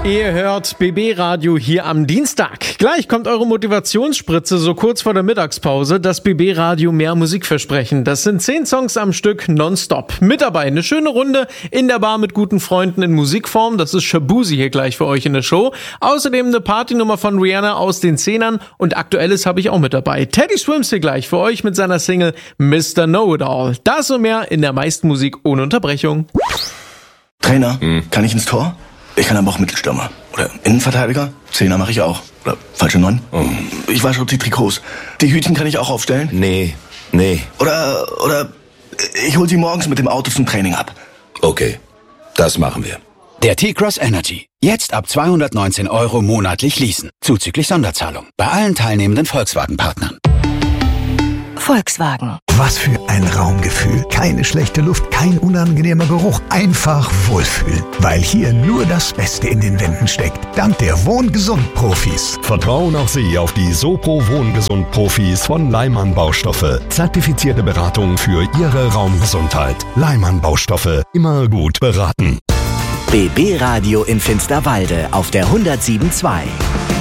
Ihr hört BB Radio hier am Dienstag. Gleich kommt eure Motivationsspritze so kurz vor der Mittagspause. Das BB Radio mehr Musikversprechen. Das sind 10 Songs am Stück nonstop. Mit dabei eine schöne Runde in der Bar mit guten Freunden in Musikform. Das ist Shabuzi hier gleich für euch in der Show. Außerdem eine Partynummer von Rihanna aus den 10ern und Aktuelles habe ich auch mit dabei. Teddy Swims hier gleich für euch mit seiner Single Mr. Know-It-All. Das und mehr in der meisten Musik ohne Unterbrechung. Trainer, kann ich ins Tor? Ich kann aber auch Mittelstürmer. Oder Innenverteidiger. Zehner mache ich auch. Oder falsche 9. Ich wasche auch die Trikots. Die Hütchen kann ich auch aufstellen? Nee. Oder ich hol sie morgens mit dem Auto zum Training ab. Okay, das machen wir. Der T-Cross Energy. Jetzt ab 219 € monatlich leasen. Zuzüglich Sonderzahlung. Bei allen teilnehmenden Volkswagen-Partnern. Volkswagen. Was für ein Raumgefühl. Keine schlechte Luft, kein unangenehmer Geruch. Einfach wohlfühlen. Weil hier nur das Beste in den Wänden steckt. Dank der Wohngesund-Profis. Vertrauen auch Sie auf die Sopro Wohngesund-Profis von Leimann Baustoffe. Zertifizierte Beratung für Ihre Raumgesundheit. Leimann Baustoffe. Immer gut beraten. BB Radio in Finsterwalde auf der 107.2.